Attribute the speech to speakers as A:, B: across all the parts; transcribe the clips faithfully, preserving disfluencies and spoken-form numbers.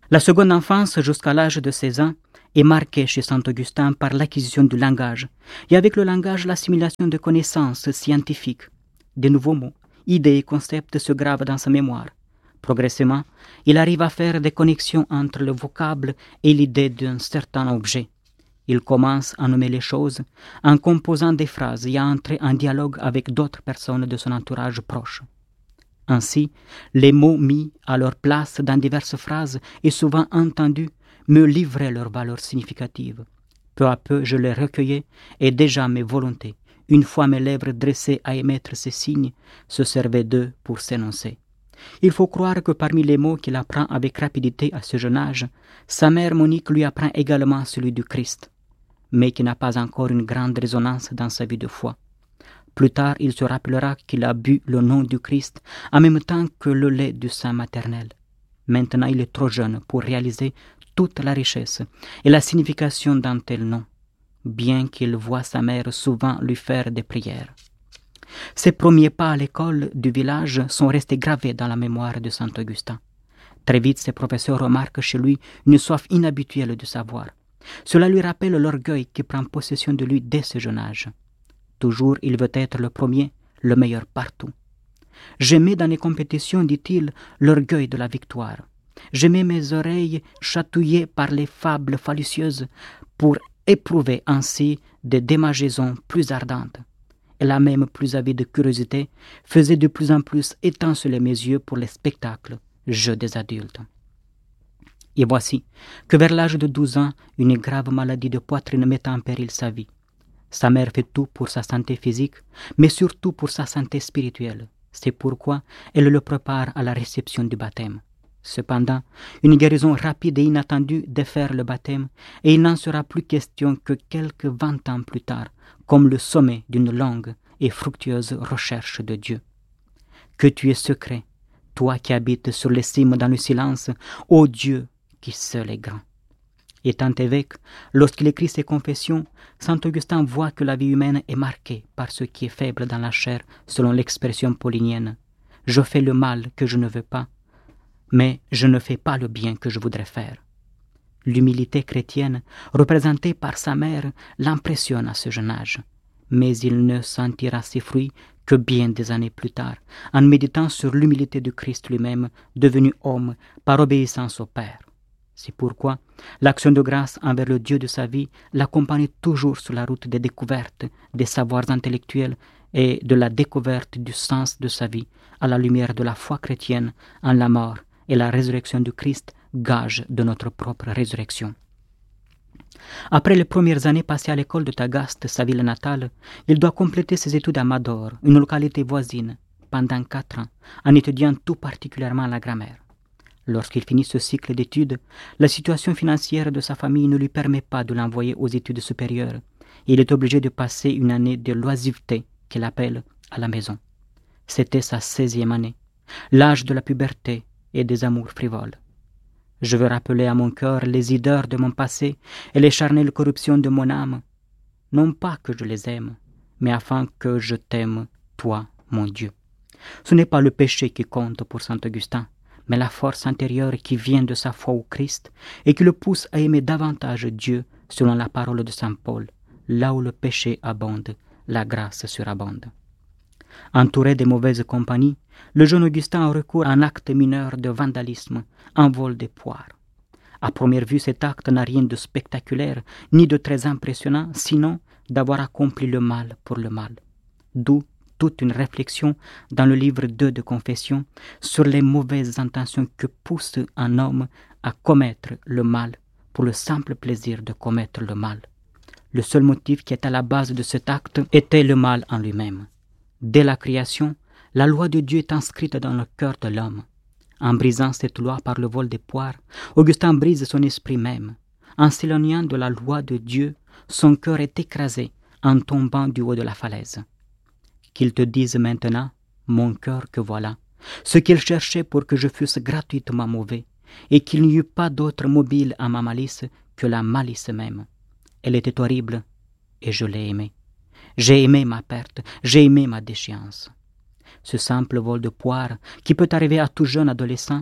A: La seconde enfance, jusqu'à l'âge de seize ans, est marquée chez saint Augustin par l'acquisition du langage, et avec le langage l'assimilation de connaissances scientifiques. De nouveaux mots, idées et concepts se gravent dans sa mémoire. Progressivement, il arrive à faire des connexions entre le vocable et l'idée d'un certain objet. Il commence à nommer les choses en composant des phrases et à entrer en dialogue avec d'autres personnes de son entourage proche. Ainsi, les mots mis à leur place dans diverses phrases et souvent entendus me livraient leur valeur significative. Peu à peu, je les recueillais et déjà mes volontés, une fois mes lèvres dressées à émettre ces signes, se servaient d'eux pour s'énoncer. Il faut croire que parmi les mots qu'il apprend avec rapidité à ce jeune âge, sa mère Monique lui apprend également celui du Christ, mais qui n'a pas encore une grande résonance dans sa vie de foi. Plus tard, il se rappellera qu'il a bu le nom du Christ en même temps que le lait du sein maternel. Maintenant, il est trop jeune pour réaliser toute la richesse et la signification d'un tel nom, bien qu'il voie sa mère souvent lui faire des prières. Ses premiers pas à l'école du village sont restés gravés dans la mémoire de saint Augustin. Très vite, ses professeurs remarquent chez lui une soif inhabituelle de savoir. Cela lui rappelle l'orgueil qui prend possession de lui dès ce jeune âge. Toujours, il veut être le premier, le meilleur partout. J'aimais dans les compétitions, dit-il, l'orgueil de la victoire. J'aimais mes oreilles chatouillées par les fables fallacieuses pour éprouver ainsi des démangeaisons plus ardentes. Et la même plus avide curiosité faisait de plus en plus étinceler mes yeux pour les spectacles, jeux des adultes. Et voici que vers l'âge de douze ans, une grave maladie de poitrine met en péril sa vie. Sa mère fait tout pour sa santé physique, mais surtout pour sa santé spirituelle. C'est pourquoi elle le prépare à la réception du baptême. Cependant, une guérison rapide et inattendue défère le baptême, et il n'en sera plus question que quelques vingt ans plus tard, comme le sommet d'une longue et fructueuse recherche de Dieu. Que tu es secret, toi qui habites sur les cimes dans le silence, ô Dieu qui seul est grand. Étant évêque, lorsqu'il écrit ses confessions, saint Augustin voit que la vie humaine est marquée par ce qui est faible dans la chair, selon l'expression paulinienne. Je fais le mal que je ne veux pas, mais je ne fais pas le bien que je voudrais faire. L'humilité chrétienne, représentée par sa mère, l'impressionne à ce jeune âge, mais il ne sentira ses fruits que bien des années plus tard, en méditant sur l'humilité de Christ lui-même, devenu homme par obéissance au Père. C'est pourquoi l'action de grâce envers le Dieu de sa vie l'accompagne toujours sur la route des découvertes, des savoirs intellectuels et de la découverte du sens de sa vie, à la lumière de la foi chrétienne en la mort et la résurrection du Christ, gage de notre propre résurrection. Après les premières années passées à l'école de Tagaste, sa ville natale, il doit compléter ses études à Mador, une localité voisine, pendant quatre ans, en étudiant tout particulièrement la grammaire. Lorsqu'il finit ce cycle d'études, la situation financière de sa famille ne lui permet pas de l'envoyer aux études supérieures, et il est obligé de passer une année de loisiveté, qu'il appelle, à la maison. C'était sa seizième année, l'âge de la puberté et des amours frivoles. Je veux rappeler à mon cœur les hideurs de mon passé et les charnelles corruptions de mon âme, non pas que je les aime, mais afin que je t'aime, toi, mon Dieu. Ce n'est pas le péché qui compte pour saint Augustin, mais la force intérieure qui vient de sa foi au Christ et qui le pousse à aimer davantage Dieu selon la parole de saint Paul. Là où le péché abonde, la grâce surabonde. Entouré de mauvaises compagnies, le jeune Augustin a recours à un acte mineur de vandalisme, un vol de poires. À première vue, cet acte n'a rien de spectaculaire, ni de très impressionnant, sinon d'avoir accompli le mal pour le mal. D'où toute une réflexion dans le livre deux de Confession sur les mauvaises intentions que pousse un homme à commettre le mal pour le simple plaisir de commettre le mal. Le seul motif qui est à la base de cet acte était le mal en lui-même. Dès la création, la loi de Dieu est inscrite dans le cœur de l'homme. En brisant cette loi par le vol des poires, Augustin brise son esprit même. En s'éloignant de la loi de Dieu, son cœur est écrasé en tombant du haut de la falaise. Qu'il te dise maintenant, mon cœur, que voilà, ce qu'il cherchait pour que je fusse gratuitement mauvais, et qu'il n'y eût pas d'autre mobile à ma malice que la malice même. Elle était horrible, et je l'ai aimée. J'ai aimé ma perte, j'ai aimé ma déchéance. Ce simple vol de poire, qui peut arriver à tout jeune adolescent,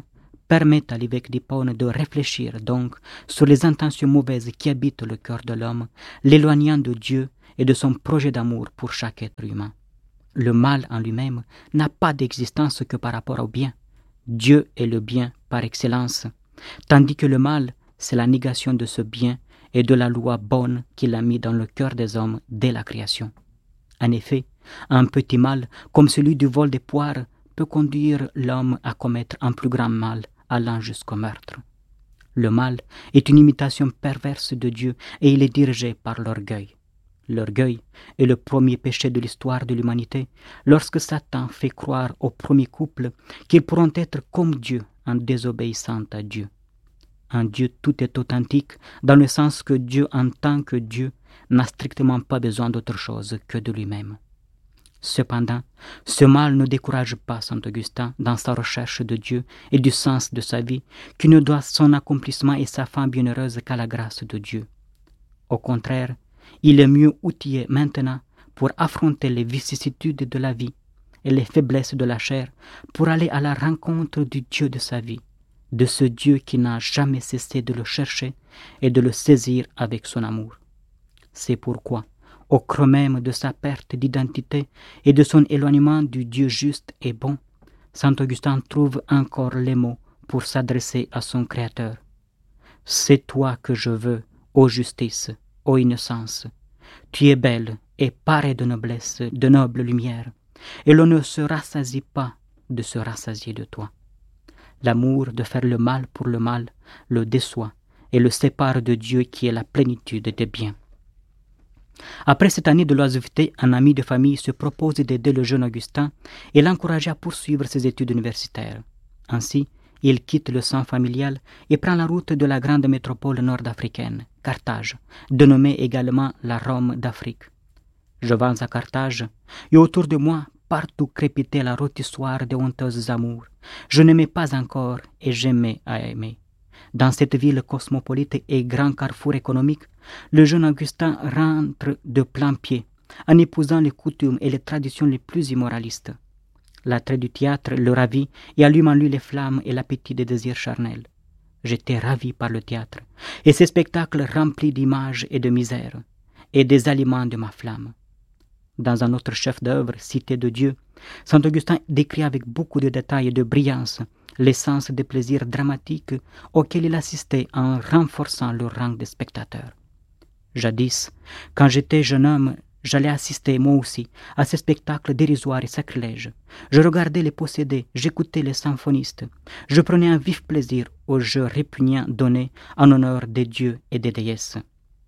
A: permet à l'évêque d'Hippone de réfléchir donc sur les intentions mauvaises qui habitent le cœur de l'homme, l'éloignant de Dieu et de son projet d'amour pour chaque être humain. Le mal en lui-même n'a pas d'existence que par rapport au bien. Dieu est le bien par excellence, tandis que le mal, c'est la négation de ce bien et de la loi bonne qu'il a mis dans le cœur des hommes dès la création. En effet, un petit mal, comme celui du vol des poires, peut conduire l'homme à commettre un plus grand mal, allant jusqu'au meurtre. Le mal est une imitation perverse de Dieu et il est dirigé par l'orgueil. L'orgueil est le premier péché de l'histoire de l'humanité lorsque Satan fait croire aux premiers couples qu'ils pourront être comme Dieu en désobéissant à Dieu. En Dieu, tout est authentique dans le sens que Dieu, en tant que Dieu, n'a strictement pas besoin d'autre chose que de lui-même. Cependant, ce mal ne décourage pas saint Augustin dans sa recherche de Dieu et du sens de sa vie, qui ne doit son accomplissement et sa fin bienheureuse qu'à la grâce de Dieu. Au contraire, il est mieux outillé maintenant pour affronter les vicissitudes de la vie et les faiblesses de la chair, pour aller à la rencontre du Dieu de sa vie, de ce Dieu qui n'a jamais cessé de le chercher et de le saisir avec son amour. C'est pourquoi, au creux même de sa perte d'identité et de son éloignement du Dieu juste et bon, saint Augustin trouve encore les mots pour s'adresser à son Créateur. « C'est toi que je veux, ô justice, ô innocence. Tu es belle et parée de noblesse, de noble lumière, et l'on ne se rassasie pas de se rassasier de toi. L'amour de faire le mal pour le mal le déçoit et le sépare de Dieu qui est la plénitude des biens. » Après cette année de l'oisiveté, un ami de famille se propose d'aider le jeune Augustin et l'encourager à poursuivre ses études universitaires. Ainsi, il quitte le sein familial et prend la route de la grande métropole nord-africaine, Carthage, dénommée également la Rome d'Afrique. Je vins à Carthage, et autour de moi, partout crépitait la rôtissoire des honteuses amours. Je n'aimais pas encore et j'aimais à aimer. Dans cette ville cosmopolite et grand carrefour économique, le jeune Augustin rentre de plein pied, en épousant les coutumes et les traditions les plus immoralistes. L'attrait du théâtre le ravit et allume en lui les flammes et l'appétit des désirs charnels. J'étais ravi par le théâtre, et ces spectacles remplis d'images et de misère, et des aliments de ma flamme. Dans un autre chef-d'œuvre, Cité de Dieu, saint Augustin décrit avec beaucoup de détails et de brillance l'essence des plaisirs dramatiques auxquels il assistait en renforçant le rang des spectateurs. Jadis, quand j'étais jeune homme, j'allais assister moi aussi à ces spectacles dérisoires et sacrilèges. Je regardais les possédés, j'écoutais les symphonistes. Je prenais un vif plaisir aux jeux répugnants donnés en honneur des dieux et des déesses.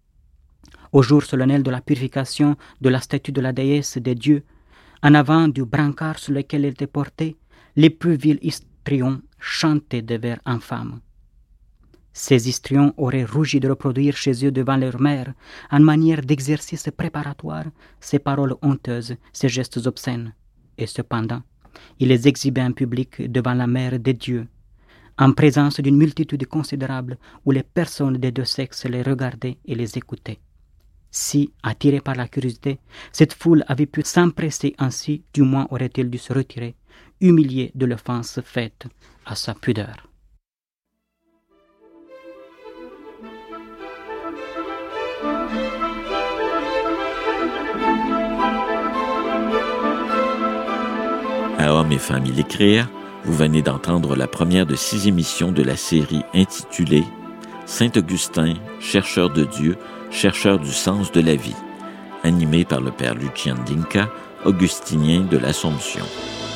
A: Au jour solennel de la purification de la statue de la déesse des dieux, en avant du brancard sur lequel elle était portée, les plus vils histrions chantaient des vers infâmes. Ces histrions auraient rougi de reproduire chez eux devant leur mère, en manière d'exercice préparatoire, ces paroles honteuses, ces gestes obscènes. Et cependant, ils les exhibaient en public devant la mère des dieux, en présence d'une multitude considérable où les personnes des deux sexes les regardaient et les écoutaient. Si, attirés par la curiosité, cette foule avait pu s'empresser ainsi, du moins aurait-elle dû se retirer, humiliée de l'offense faite à sa pudeur.
B: À Hommes et Femmes il écrire, vous venez d'entendre la première de six émissions de la série intitulée « Saint Augustin, chercheur de Dieu, chercheur du sens de la vie », animée par le père Lucien Dinka, augustinien de l'Assomption.